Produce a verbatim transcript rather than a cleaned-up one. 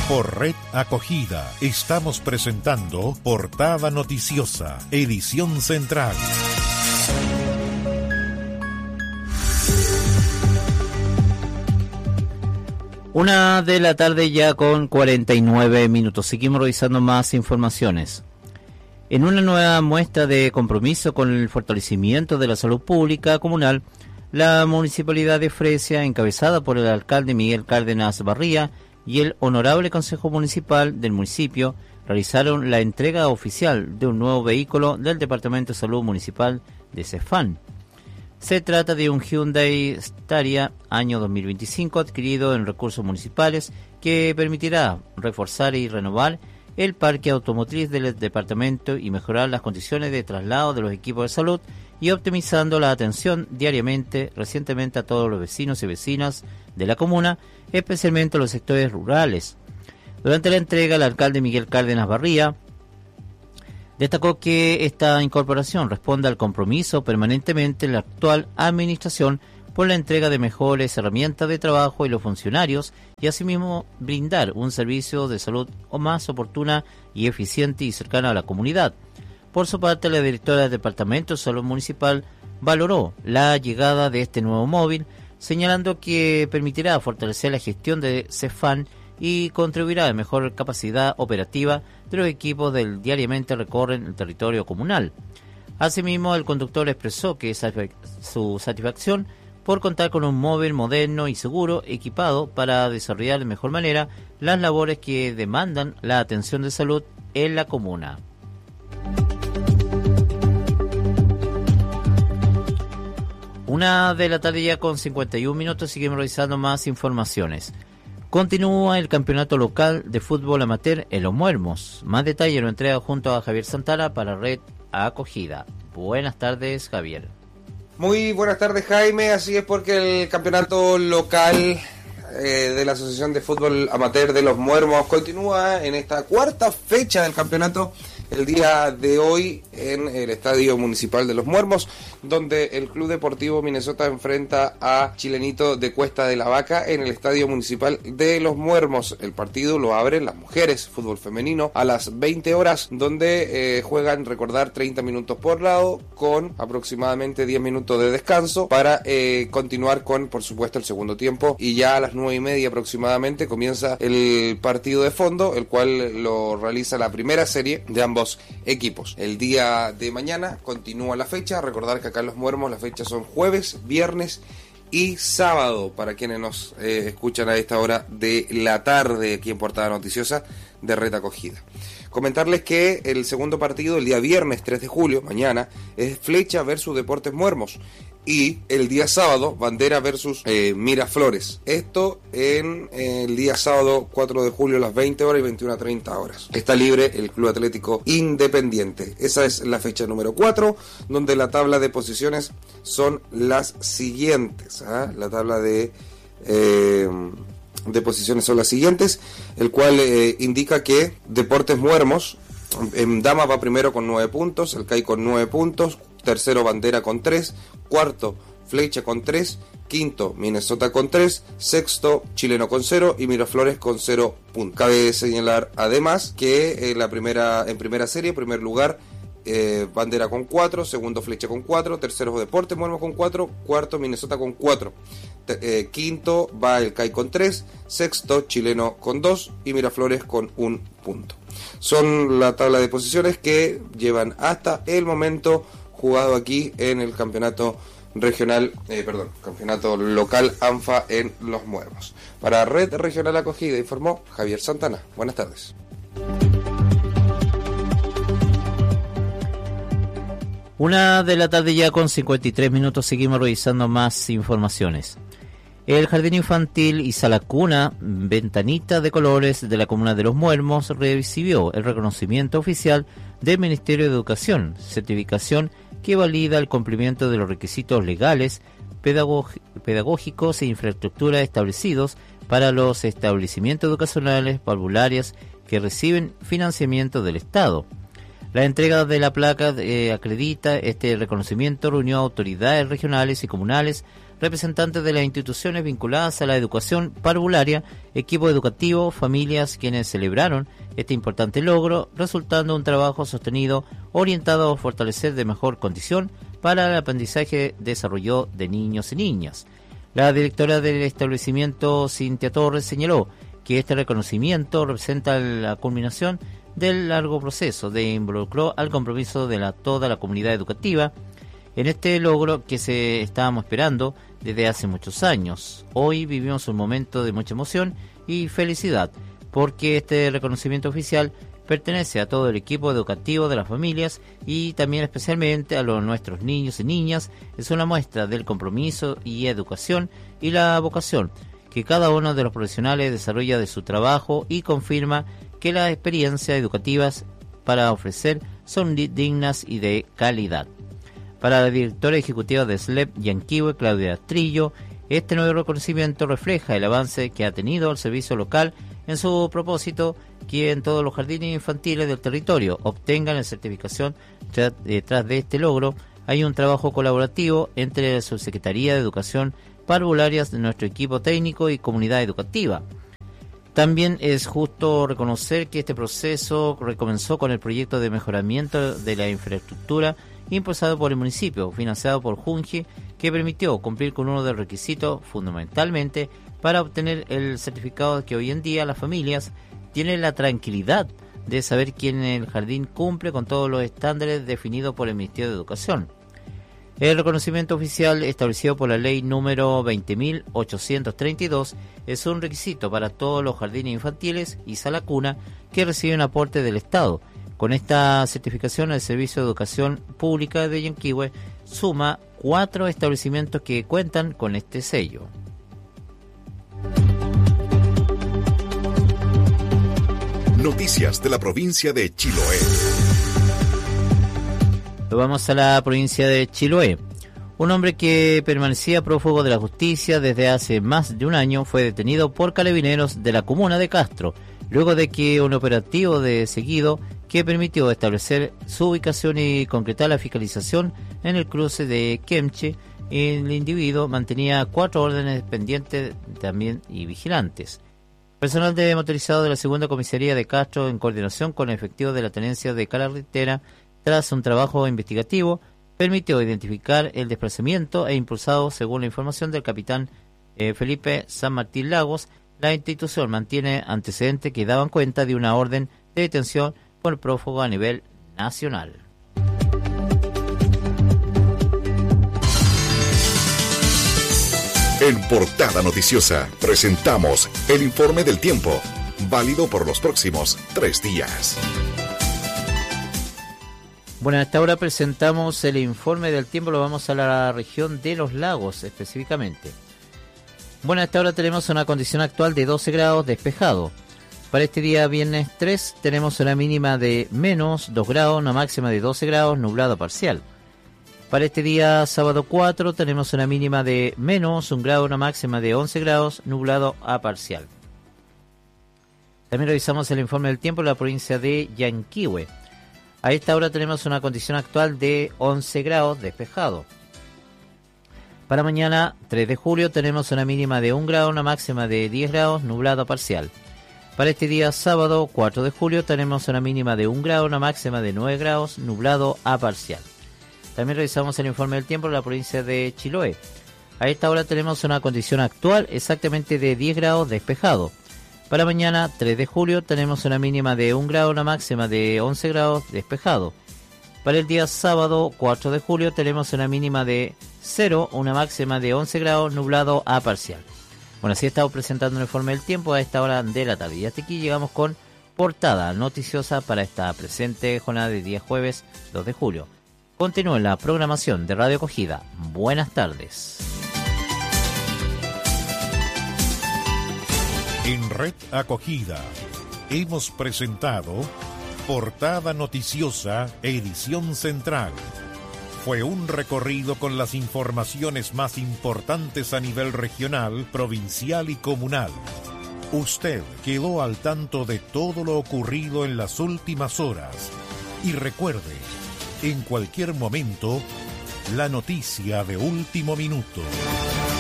Por Red Acogida estamos presentando Portada Noticiosa, edición central. Una de la tarde ya con cuarenta y nueve minutos. Seguimos revisando más informaciones. En una nueva muestra de compromiso con el fortalecimiento de la salud pública comunal, la Municipalidad de Fresia, encabezada por el alcalde Miguel Cárdenas Barría y el Honorable Consejo Municipal del municipio, realizaron la entrega oficial de un nuevo vehículo del Departamento de Salud Municipal de Cefán. Se trata de un Hyundai Staria año dos mil veinticinco adquirido en recursos municipales que permitirá reforzar y renovar el parque automotriz del departamento y mejorar las condiciones de traslado de los equipos de salud y optimizando la atención diariamente recientemente a todos los vecinos y vecinas de la comuna, especialmente los sectores rurales. Durante la entrega, el alcalde Miguel Cárdenas Barría destacó que esta incorporación responde al compromiso permanentemente de la actual administración por la entrega de mejores herramientas de trabajo y los funcionarios y asimismo brindar un servicio de salud más oportuna y eficiente y cercana a la comunidad. Por su parte, la directora del Departamento de Salud Municipal valoró la llegada de este nuevo móvil, señalando que permitirá fortalecer la gestión de Cefán y contribuirá a mejor capacidad operativa de los equipos que diariamente recorren el territorio comunal. Asimismo, el conductor expresó que su satisfacción por contar con un móvil moderno y seguro equipado para desarrollar de mejor manera las labores que demandan la atención de salud en la comuna. Una de la tarde ya con cincuenta y un minutos, seguimos revisando más informaciones. Continúa el campeonato local de fútbol amateur en Los Muermos. Más detalle lo entrega junto a Javier Santana para Red Acogida. Buenas tardes, Javier. Muy buenas tardes, Jaime. Así es, porque el campeonato local eh, de la Asociación de Fútbol Amateur de Los Muermos continúa en esta cuarta fecha del campeonato el día de hoy en el Estadio Municipal de Los Muermos, donde el Club Deportivo Minnesota enfrenta a Chilenito de Cuesta de la Vaca en el Estadio Municipal de Los Muermos. El partido lo abren las mujeres, fútbol femenino, a las veinte horas, donde eh, juegan, recordar, treinta minutos por lado, con aproximadamente diez minutos de descanso, para eh, continuar con, por supuesto, el segundo tiempo, y ya a las nueve y media aproximadamente comienza el partido de fondo, el cual lo realiza la primera serie de ambos equipos. El día de mañana continúa la fecha. Recordar que acá en Los Muermos las fechas son jueves, viernes y sábado, para quienes nos eh, escuchan a esta hora de la tarde aquí en Portada Noticiosa de Red Acogida. Comentarles que el segundo partido, el día viernes tres de julio, mañana, es Flecha versus Deportes Muermos. Y el día sábado, Bandera versus eh, Miraflores. Esto en eh, el día sábado cuatro de julio a las veinte horas y veintiuna a treinta horas. Está libre el Club Atlético Independiente. Esa es la fecha número cuatro, donde la tabla de posiciones son las siguientes. ¿eh? La tabla de... Eh, de posiciones son las siguientes, el cual eh, indica que Deportes Muermos en Dama va primero con nueve puntos, el C A I con nueve puntos, tercero Bandera con tres, cuarto Flecha con tres, quinto Minnesota con tres, sexto Chileno con cero y Miraflores con cero puntos. Cabe señalar además que eh, la primera en primera serie, primer lugar, eh, Bandera con cuatro, segundo Flecha con cuatro, tercero Deportes Muermos con cuatro, cuarto Minnesota con cuatro. Eh, quinto va el C A I con tres, sexto Chileno con dos y Miraflores con un punto. Son la tabla de posiciones que llevan hasta el momento jugado aquí en el campeonato regional, eh, perdón, campeonato local ANFA en Los Muermos. Para Red Regional Acogida informó Javier Santana. Buenas tardes. Una de la tarde ya con cincuenta y tres minutos, seguimos revisando más informaciones. El Jardín Infantil y Sala Cuna Ventanita de Colores de la Comuna de Los Muermos recibió el reconocimiento oficial del Ministerio de Educación, certificación que valida el cumplimiento de los requisitos legales, pedagog- pedagógicos e infraestructura establecidos para los establecimientos educacionales parvularias que reciben financiamiento del Estado. La entrega de la placa eh, acredita este reconocimiento reunió a autoridades regionales y comunales, representantes de las instituciones vinculadas a la educación parvularia, equipo educativo, familias quienes celebraron este importante logro, resultando un trabajo sostenido orientado a fortalecer de mejor condición para el aprendizaje y desarrollo de niños y niñas. La directora del establecimiento, Cintia Torres, señaló que este reconocimiento representa la culminación del largo proceso de involucró al compromiso de la, toda la comunidad educativa en este logro que se estábamos esperando desde hace muchos años. Hoy vivimos un momento de mucha emoción y felicidad, porque este reconocimiento oficial pertenece a todo el equipo educativo de las familias y también especialmente a los nuestros niños y niñas. Es una muestra del compromiso y educación y la vocación que cada uno de los profesionales desarrolla de su trabajo y confirma que las experiencias educativas para ofrecer son dignas y de calidad. Para la directora ejecutiva de S L E P Yanquihue, Claudia Trillo, este nuevo reconocimiento refleja el avance que ha tenido el servicio local en su propósito que en todos los jardines infantiles del territorio obtengan la certificación. Detrás de este logro hay un trabajo colaborativo entre la Subsecretaría de Educación Parvularias de nuestro equipo técnico y comunidad educativa. También es justo reconocer que este proceso recomenzó con el proyecto de mejoramiento de la infraestructura impulsado por el municipio, financiado por Junji, que permitió cumplir con uno de los requisitos fundamentalmente para obtener el certificado que hoy en día las familias tienen la tranquilidad de saber que en el jardín cumple con todos los estándares definidos por el Ministerio de Educación. El reconocimiento oficial establecido por la ley número veinte mil ochocientos treinta y dos es un requisito para todos los jardines infantiles y sala cuna que reciben aporte del Estado. Con esta certificación, el Servicio de Educación Pública de Yanquihue suma cuatro establecimientos que cuentan con este sello. Noticias de la provincia de Chiloé. Vamos a la provincia de Chiloé. Un hombre que permanecía prófugo de la justicia desde hace más de un año fue detenido por carabineros de la comuna de Castro, luego de que un operativo de seguido que permitió establecer su ubicación y concretar la fiscalización en el cruce de Kemche, el individuo mantenía cuatro órdenes pendientes también y vigilantes. Personal de motorizado de la segunda comisaría de Castro, en coordinación con el efectivo de la tenencia de carretera, tras un trabajo investigativo, permitió identificar el desplazamiento e impulsado, según la información del capitán eh, Felipe San Martín Lagos, la institución mantiene antecedentes que daban cuenta de una orden de detención por prófugo a nivel nacional. En Portada Noticiosa presentamos el informe del tiempo, válido por los próximos tres días. Bueno, a esta hora presentamos el informe del tiempo, lo vamos a la región de los lagos específicamente. Bueno, a esta hora tenemos una condición actual de doce grados despejado. Para este día viernes tres tenemos una mínima de menos dos grados, una máxima de doce grados, nublado parcial. Para este día sábado cuatro tenemos una mínima de menos un grado, una máxima de once grados, nublado a parcial. También revisamos el informe del tiempo en la provincia de Yanquihue. A esta hora tenemos una condición actual de once grados despejado. Para mañana tres de julio tenemos una mínima de un grado, una máxima de diez grados, nublado parcial. Para este día sábado cuatro de julio tenemos una mínima de un grado, una máxima de nueve grados, nublado a parcial. También revisamos el informe del tiempo en la provincia de Chiloé. A esta hora tenemos una condición actual exactamente de diez grados despejado. Para mañana tres de julio tenemos una mínima de un grado, una máxima de once grados despejado. Para el día sábado cuatro de julio tenemos una mínima de cero, una máxima de once grados, nublado a parcial. Bueno, así estamos presentando el informe del tiempo a esta hora de la tarde. Y hasta aquí llegamos con Portada Noticiosa para esta presente jornada de día jueves dos de julio. Continúen la programación de Radio Acogida. Buenas tardes. En Red Acogida hemos presentado Portada Noticiosa, edición central. Fue un recorrido con las informaciones más importantes a nivel regional, provincial y comunal. Usted quedó al tanto de todo lo ocurrido en las últimas horas. Y recuerde, en cualquier momento, la noticia de último minuto.